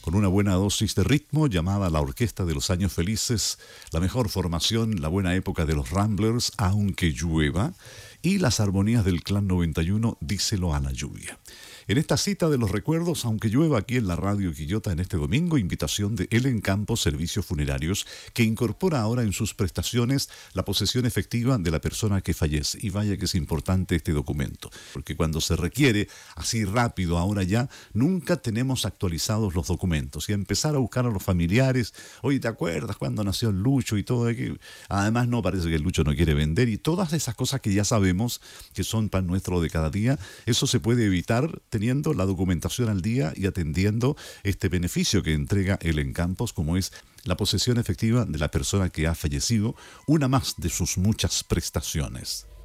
con una buena dosis de ritmo llamada La Orquesta de los Años Felices, la mejor formación, la buena época de los Ramblers, Aunque Llueva, y las armonías del Clan 91, Díselo a la Lluvia. En esta cita de los recuerdos, aunque llueva aquí en la Radio Quillota en este domingo, invitación de Elen Campos Servicios Funerarios, que incorpora ahora en sus prestaciones la posesión efectiva de la persona que fallece. Y vaya que es importante este documento, porque cuando se requiere así rápido, ahora ya, nunca tenemos actualizados los documentos. Y a empezar a buscar a los familiares, oye, ¿te acuerdas cuando nació el Lucho y todo? Además, no, parece que el Lucho no quiere vender y todas esas cosas que ya sabemos que son pan nuestro de cada día, eso se puede evitar teniendo la documentación al día y atendiendo este beneficio que entrega Elen Campos, como es la posesión efectiva de la persona que ha fallecido, una más de sus muchas prestaciones.